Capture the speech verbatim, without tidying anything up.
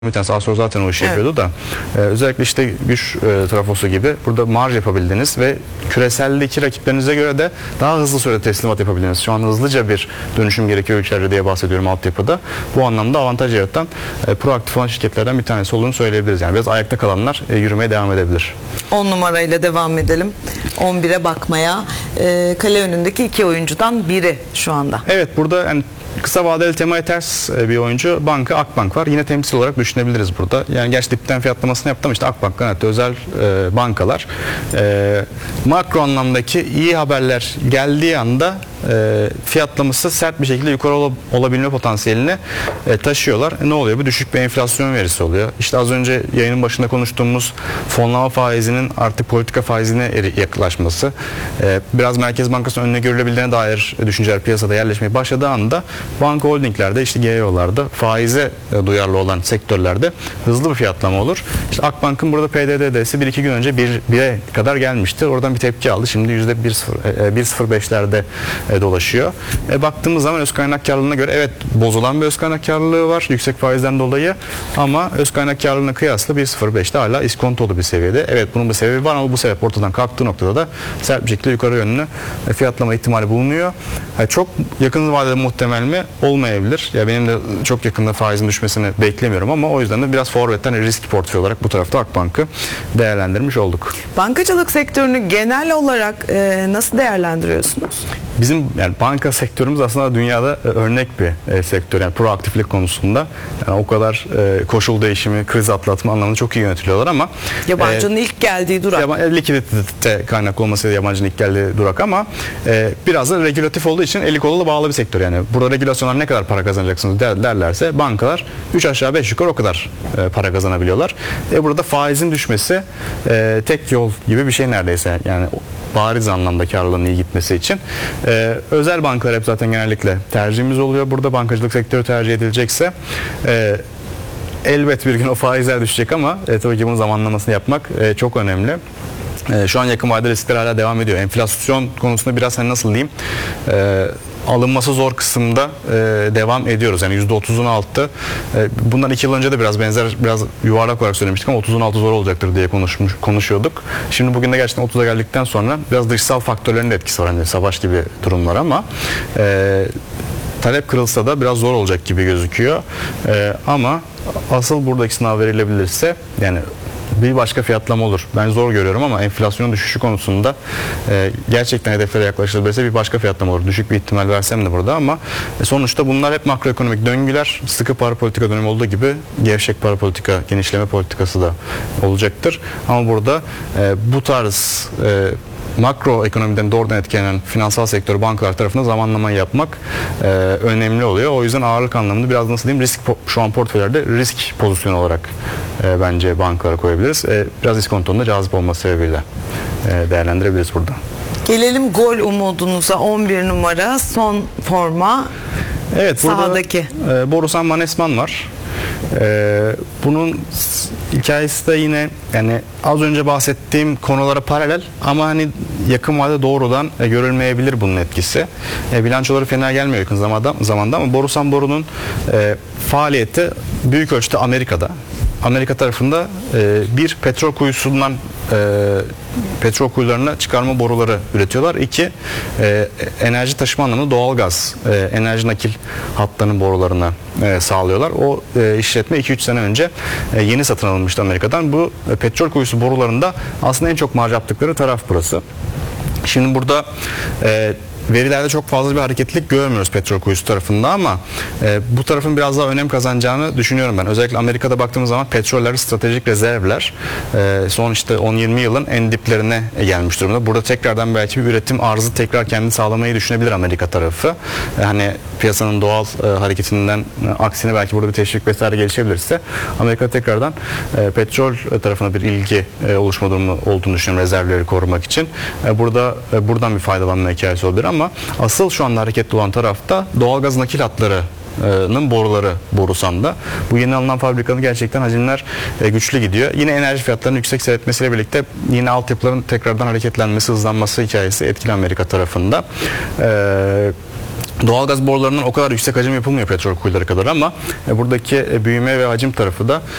Bir tanesi Astor zaten o işi Evet. yapıyordu da e, özellikle işte güç e, trafosu gibi burada marj yapabildiniz ve küreseldeki rakiplerinize göre de daha hızlı sürede teslimat yapabildiniz. Şu an hızlıca bir dönüşüm gerekiyor ülkelerde diye bahsediyorum altyapıda. Bu anlamda avantaj yaratan e, proaktif olan şirketlerden bir tanesi olduğunu söyleyebiliriz. Yani biraz ayakta kalanlar e, yürümeye devam edebilir. on numarayla devam edelim. on bire bakmaya. E, kale önündeki iki oyuncudan biri şu anda. Evet, burada yani kısa vadeli temaya ters bir oyuncu banka Akbank var. Yine temsil olarak düşünebiliriz burada. Yani gerçi dipten fiyatlamasını yaptım işte Akbank, evet, özel e, bankalar. E, makro anlamdaki iyi haberler geldiği anda e, fiyatlaması sert bir şekilde yukarı ol, olabilme potansiyelini e, taşıyorlar. E, ne oluyor? Bu düşük bir enflasyon verisi oluyor. İşte az önce yayının başında konuştuğumuz fonlama faizinin artık politika faizine yaklaşması, e, biraz Merkez Bankası'nın önüne görülebildiğine dair düşünceler piyasada yerleşmeye başladığı anda banka holdinglerde, işte G E O'larda faize e, duyarlı olan sektörlerde hızlı bir fiyatlama olur. İşte Akbank'ın burada P D D D'si bir iki gün önce bire kadar gelmişti. Oradan bir tepki aldı. Şimdi yüzde bir virgül beşlerde e, dolaşıyor. E, baktığımız zaman öz kaynak karlılığına göre evet bozulan bir öz kaynak karlılığı var yüksek faizden dolayı, ama öz kaynak karlılığına kıyasla bir virgül beşte hala iskontolu bir seviyede. Evet, bunun bir sebebi var ama bu sebep ortadan kalktığı noktada da sert bir şekilde yukarı yönlü e, fiyatlama ihtimali bulunuyor. Yani çok yakın vadede muhtemel mi? Olmayabilir. Ya benim de çok yakında faizin düşmesini beklemiyorum ama o yüzden de biraz forvetten risk portföy olarak bu tarafta Akbank'ı değerlendirmiş olduk. Bankacılık sektörünü genel olarak e, nasıl değerlendiriyorsunuz? Bizim yani banka sektörümüz aslında dünyada e, örnek bir e, sektör, yani proaktiflik konusunda. Yani o kadar e, koşul değişimi, kriz atlatma anlamında çok iyi yönetiliyorlar ama yabancının e, ilk geldiği durak. Yaba, likidite kaynaklı olmasıyla yabancının ilk geldiği durak ama e, biraz da regülatif olduğu için eli kolu bağlı bir sektör. Yani burada regülasyonlar ne kadar para kazanacaksınız der, derlerse bankalar üç aşağı beş yukarı o kadar e, para kazanabiliyorlar. E, burada faizin düşmesi e, tek yol gibi bir şey neredeyse. Yani bariz anlamda karlılığının iyi gitmesi için. Ee, özel bankalar hep zaten genellikle tercihimiz oluyor. Burada bankacılık sektörü tercih edilecekse e, elbet bir gün o faizler düşecek ama e, tabii ki bunun zamanlamasını yapmak e, çok önemli. E, şu an yakın vadeli riskler hala devam ediyor. Enflasyon konusunda biraz hani nasıl diyeyim, e, alınması zor kısımda e, devam ediyoruz. Yani yüzde otuzun altı. E, bundan iki yıl önce de biraz benzer, biraz yuvarlak olarak söylemiştik ama otuzun altı zor olacaktır diye konuşmuş, konuşuyorduk. Şimdi bugün de gerçekten otuza geldikten sonra biraz dışsal faktörlerin de etkisi var. Hani savaş gibi durumlar ama e, talep kırılsa da biraz zor olacak gibi gözüküyor. E, ama asıl buradaki sınav verilebilirse yani bir başka fiyatlama olur. Ben zor görüyorum ama enflasyonun düşüşü konusunda e, gerçekten hedeflere yaklaşılırsa bir başka fiyatlama olur. Düşük bir ihtimal versem de burada ama e, sonuçta bunlar hep makroekonomik döngüler. Sıkı para politika dönemi olduğu gibi gevşek para politika, genişleme politikası da olacaktır. Ama burada e, bu tarz e, makro ekonomiden doğrudan etkilenen finansal sektör, bankalar tarafından zamanlama yapmak e, önemli oluyor. O yüzden ağırlık anlamında biraz nasıl diyeyim, risk şu an portföylerde risk pozisyonu olarak e, bence bankalara koyabiliriz. E, biraz iskontonun cazip olması sebebiyle e, değerlendirebiliriz burada. Gelelim gol umudunuza. on bir numara son forma. Evet, burada sahadaki. E, Borusan Manesman var. Ee, bunun hikayesi de yine yani az önce bahsettiğim konulara paralel ama hani yakın vadede doğrudan e, görülmeyebilir bunun etkisi. E, bilançoları fena gelmiyor yakın zamanda, zamanda ama Borusan Boru'nun e, faaliyeti büyük ölçüde Amerika'da. Amerika tarafında e, bir petrol kuyusundan e, petrol kuyularına çıkarma boruları üretiyorlar. İki, e, enerji taşıma anlamında doğalgaz, e, enerji nakil hatlarının borularına e, sağlıyorlar. O e, işletme iki üç sene önce e, yeni satın alınmıştı Amerika'dan. Bu e, petrol kuyusu borularında aslında en çok marj yaptıkları taraf burası. Şimdi burada e, verilerde çok fazla bir hareketlilik görmüyoruz petrol kuyusu tarafında ama e, bu tarafın biraz daha önem kazanacağını düşünüyorum ben. Özellikle Amerika'da baktığımız zaman petroller, stratejik rezervler e, son işte on yirmi yılın en diplerine gelmiş durumda. Burada tekrardan belki bir üretim arzı tekrar kendini sağlamayı düşünebilir Amerika tarafı. E, hani piyasanın doğal e, hareketinden e, aksine belki burada bir teşvik vesaire gelişebilirse Amerika tekrardan e, petrol tarafına bir ilgi e, oluşma durumu olduğunu düşünüyorum rezervleri korumak için. E, burada e, buradan bir faydalanma hikayesi olabilir ama asıl şu anda hareketli olan tarafta doğalgaz nakil hatlarının boruları Borusan'da. Bu yeni alınan fabrikanın gerçekten hacimler e, güçlü gidiyor. Yine enerji fiyatlarının yüksek seyretmesiyle birlikte yine altyapıların tekrardan hareketlenmesi, hızlanması hikayesi etkili Amerika tarafında. Eee Doğalgaz borularından o kadar yüksek hacim yapılmıyor petrol kuyuları kadar ama e, buradaki e, büyüme ve hacim tarafı da